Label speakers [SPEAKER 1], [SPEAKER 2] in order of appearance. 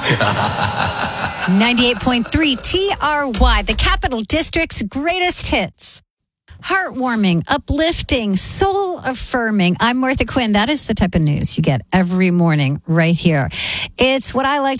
[SPEAKER 1] 98.3 TRY, the Capital District's greatest hits. Heartwarming, uplifting, soul-affirming. I'm Martha Quinn. That is the type of news you get every morning right here. It's what I like